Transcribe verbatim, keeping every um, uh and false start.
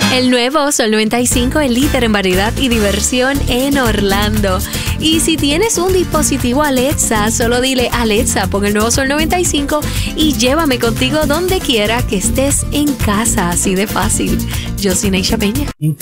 El nuevo Sol noventa y cinco, el líder en variedad y diversión en Orlando. Y si tienes un dispositivo Alexa, solo dile: Alexa, pon el nuevo Sol noventa y cinco y llévame contigo donde quiera que estés en casa. Así de fácil. Yo soy Neisha Peña.